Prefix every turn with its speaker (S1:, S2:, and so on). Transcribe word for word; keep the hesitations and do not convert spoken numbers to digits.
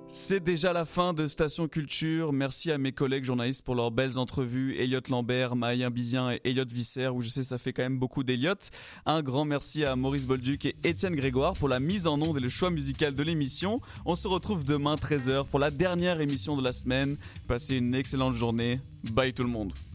S1: C'est déjà la fin de Station Culture. Merci à mes collègues journalistes pour leurs belles entrevues. Elliot Lambert, Maïen Bizien et Elliot Visser, où je sais ça fait quand même beaucoup d'Elliot. Un grand merci à Maurice Bolduc et Étienne Grégoire pour la mise en onde et le choix musical de l'émission. On se retrouve demain treize heures pour la dernière émission de la semaine. Passez une excellente journée. Bye tout le monde.